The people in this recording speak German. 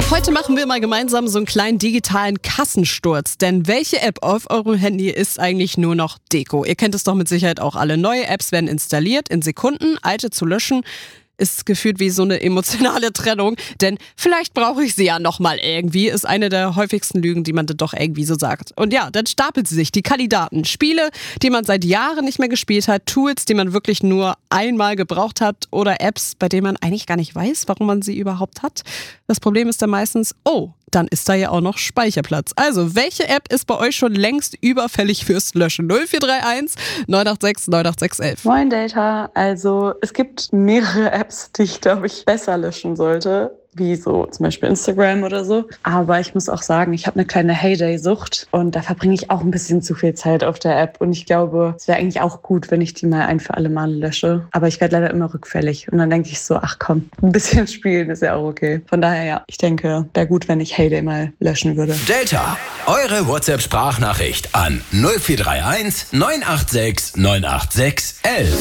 Heute machen wir mal gemeinsam so einen kleinen digitalen Kassensturz. Denn welche App auf eurem Handy ist eigentlich nur noch Deko? Ihr kennt es doch mit Sicherheit auch alle. Neue Apps werden installiert in Sekunden, alte zu löschen ist gefühlt wie so eine emotionale Trennung, denn vielleicht brauche ich sie ja nochmal irgendwie, ist eine der häufigsten Lügen, die man dann doch irgendwie so sagt. Und ja, dann stapelt sie sich, die Kandidaten. Spiele, die man seit Jahren nicht mehr gespielt hat, Tools, die man wirklich nur einmal gebraucht hat oder Apps, bei denen man eigentlich gar nicht weiß, warum man sie überhaupt hat. Das Problem ist dann meistens, dann ist da ja auch noch Speicherplatz. Also, welche App ist bei euch schon längst überfällig fürs Löschen? 0431 986 986 11. Moin Data, also es gibt mehrere Apps, die ich glaube ich besser löschen sollte, wie so zum Beispiel Instagram oder so. Aber ich muss auch sagen, ich habe eine kleine Heyday-Sucht und da verbringe ich auch ein bisschen zu viel Zeit auf der App. Und ich glaube, es wäre eigentlich auch gut, wenn ich die mal ein für alle Mal lösche. Aber ich werde leider immer rückfällig. Und dann denke ich so, ach komm, ein bisschen spielen ist ja auch okay. Von daher ja, ich denke, wäre gut, wenn ich Heyday mal löschen würde. Delta, eure WhatsApp-Sprachnachricht an 0431 986 986 11.